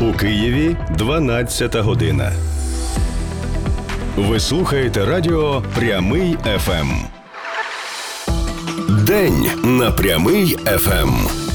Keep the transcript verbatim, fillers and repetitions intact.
У Києві дванадцята година. Ви слухаєте радіо «Прямий еф ем». День на «Прямий еф ем».